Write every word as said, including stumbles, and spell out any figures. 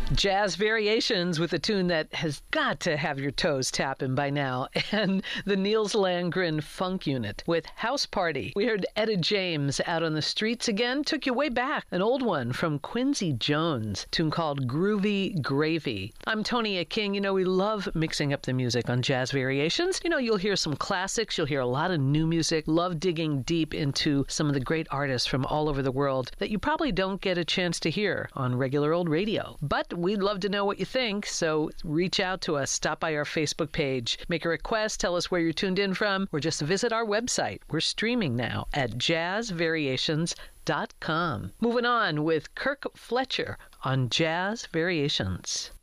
Jazz Variations with a tune that has got to have your toes tapping by now, and the Niels Landgren Funk Unit with House Party. We heard Etta James, Out on the Streets Again, took you way back, an old one from Quincy Jones, a tune called Groovy Gravy. I'm Tonya King. You know, we love mixing up the music on Jazz Variations. You know, you'll hear some classics, you'll hear a lot of new music, love digging deep into some of the great artists from all over the world that you probably don't get a chance to hear on regular old radio. But we'd love to know what you think, so reach out to us, stop by our Facebook page, make a request, tell us where you're tuned in from, or just visit our website. We're streaming now at jazz variations dot com. Moving on with Kirk Fletcher on Jazz Variations.